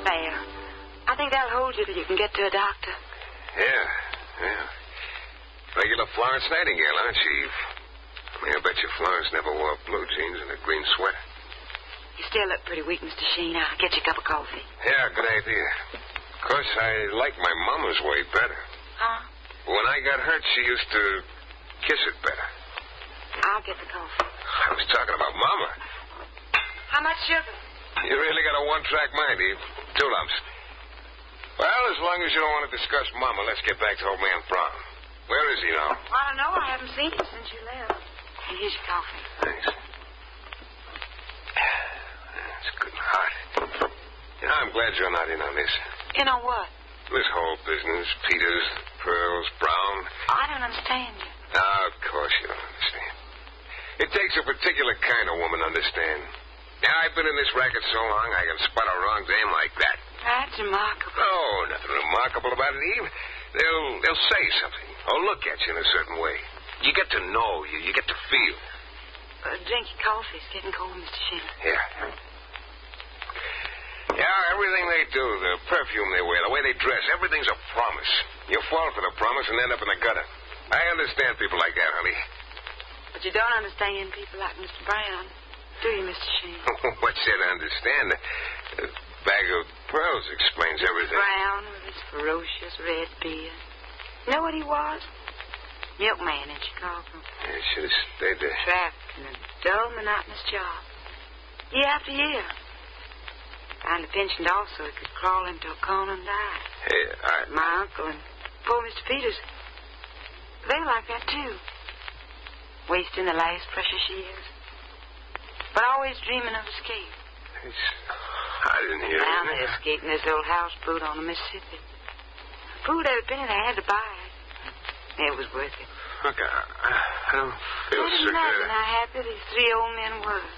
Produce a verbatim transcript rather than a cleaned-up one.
fair. I think that'll hold you till you can get to a doctor. Yeah, yeah. Regular Florence Nightingale, aren't she, Eve? I mean, I bet you Florence never wore blue jeans and a green sweater. You still look pretty weak, Mister Sheen. I'll get you a cup of coffee. Yeah, good idea. Of course, I like my mama's way better. Huh? When I got hurt, she used to kiss it better. I'll get the coffee. I was talking about Mama. How much sugar? You really got a one-track mind, Eve. Two lumps. Well, as long as you don't want to discuss Mama, let's get back to old man Brown. Where is he now? I don't know. I haven't seen him since you left. And here's your coffee. Thanks. It's good and hot. You know, I'm glad you're not in on this. In on what? This whole business, Peters, Pearls, Brown. I don't understand you. No, of course you don't understand. It takes a particular kind of woman to understand. Now, I've been in this racket so long, I can spot a wrong dame like that. That's remarkable. Oh, nothing remarkable about it, Eve. They'll they'll say something or look at you in a certain way. You get to know, you, you get to feel. Uh, drink your coffee. It's getting cold, Mister Sheen. Yeah. Yeah, everything they do, the perfume they wear, the way they dress, everything's a promise. You fall for the promise and end up in the gutter. I understand people like that, honey. But you don't understand people like Mister Brown, do you, Mister Sheen? What's there to understand? A bag of pearls explains everything. Brown with his ferocious red beard. You know what he was? Milkman in Chicago. Yeah, should have stayed there. Trapped in a dull, monotonous job. Year after year. Finally pensioned also, he could crawl into a corner and die. Hey, I... My uncle and poor Mister Peters, they were like that, too. Wasting the last precious years. But always dreaming of escape. It's... I didn't hear Now it. they escaped in this old houseboat on the Mississippi. Food every penny they had to buy it. It was worth it. Look, I, I don't feel Couldn't so good. imagine how happy these three old men were.